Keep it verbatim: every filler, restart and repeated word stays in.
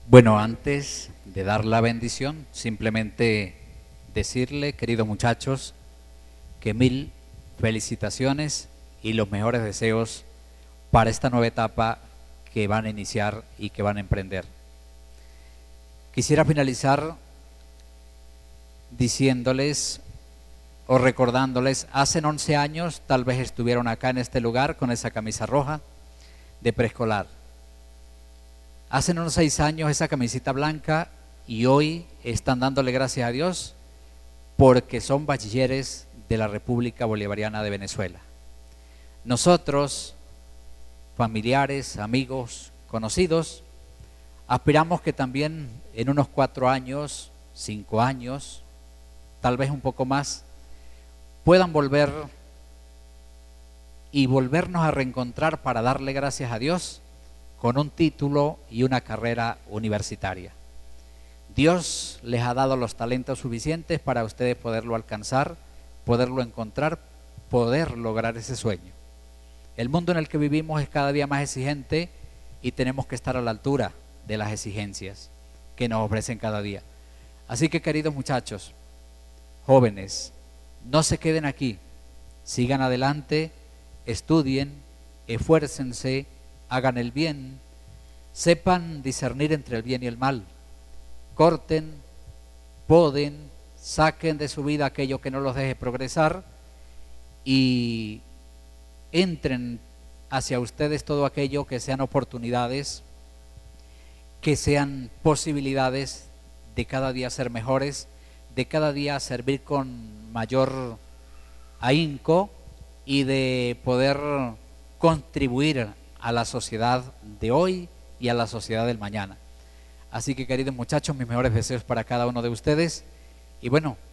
Bueno, antes de dar la bendición, simplemente decirle, queridos muchachos, que mil felicitaciones y los mejores deseos para esta nueva etapa que van a iniciar y que van a emprender. Quisiera finalizar diciéndoles o recordándoles, hace once años tal vez estuvieron acá en este lugar con esa camisa roja de preescolar. Hace unos seis años esa camiseta blanca y hoy están dándole gracias a Dios porque son bachilleres de la República Bolivariana de Venezuela. Nosotros, familiares, amigos, conocidos, aspiramos que también en unos cuatro años, cinco años, tal vez un poco más, puedan volver y volvernos a reencontrar para darle gracias a Dios con un título y una carrera universitaria. Dios les ha dado los talentos suficientes para ustedes poderlo alcanzar, poderlo encontrar, poder lograr ese sueño. El mundo en el que vivimos es cada día más exigente y tenemos que estar a la altura de las exigencias que nos ofrecen cada día. Así que, queridos muchachos, jóvenes, no se queden aquí, sigan adelante, estudien, esfuércense, hagan el bien, sepan discernir entre el bien y el mal, corten, poden, saquen de su vida aquello que no los deje progresar y entren hacia ustedes todo aquello que sean oportunidades, que sean posibilidades de cada día ser mejores, de cada día servir con mayor ahínco y de poder contribuir a la sociedad de hoy y a la sociedad del mañana. Así que, queridos muchachos, mis mejores deseos para cada uno de ustedes y bueno,